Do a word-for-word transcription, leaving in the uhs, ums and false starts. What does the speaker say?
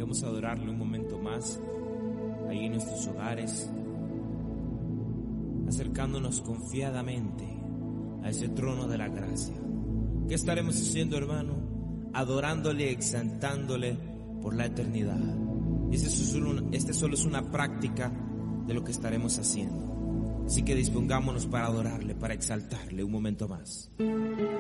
vamos a adorarle un momento más ahí en nuestros hogares, acercándonos confiadamente a ese trono de la gracia. ¿Qué estaremos haciendo, hermano? Adorándole, exaltándole por la eternidad. Y este solo, este solo es una práctica de lo que estaremos haciendo. Así que dispongámonos para adorarle, para exaltarle un momento más.